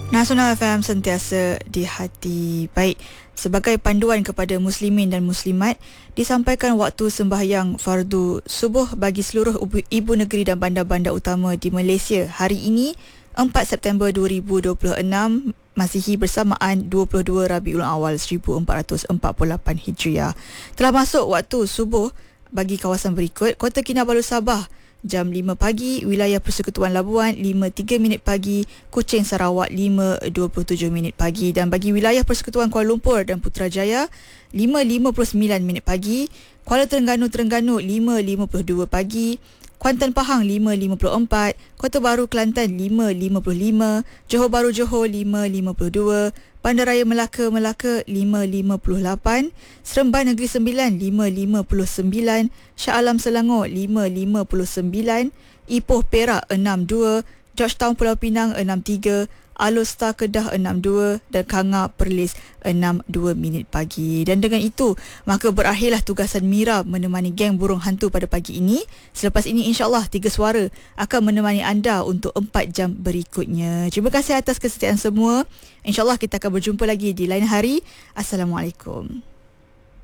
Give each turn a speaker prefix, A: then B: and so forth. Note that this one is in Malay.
A: Nasional FM sentiasa di hati. Baik, sebagai panduan kepada muslimin dan muslimat, disampaikan waktu sembahyang fardu subuh bagi seluruh ibu negeri dan bandar-bandar utama di Malaysia hari ini 4 September 2026 Masihi bersamaan 22 Rabiul Awal 1448 Hijriah. Telah masuk waktu subuh bagi kawasan berikut: Kota Kinabalu Sabah jam 5 pagi, wilayah Persekutuan Labuan 5.3 pagi, Kuching Sarawak 5.27 pagi, dan bagi wilayah Persekutuan Kuala Lumpur dan Putrajaya 5.59 pagi, Kuala Terengganu 5.52 pagi, Kuantan Pahang 5.54, Kota Baru Kelantan 5.55, Johor Bahru Johor 5.52, Bandaraya Melaka 5.58, Seremban Negeri Sembilan 5.59, Shah Alam Selangor 5.59, Ipoh Perak 62, Georgetown Pulau Pinang 63, Alor Star Kedah 62 dan Kanga Perlis 62 pagi. Dan dengan itu, maka berakhirlah tugasan Mira menemani geng burung hantu pada pagi ini. Selepas ini insya-Allah 3 suara akan menemani anda untuk 4 jam berikutnya. Terima kasih atas kesetiaan semua. Insya-Allah kita akan berjumpa lagi di lain hari. Assalamualaikum.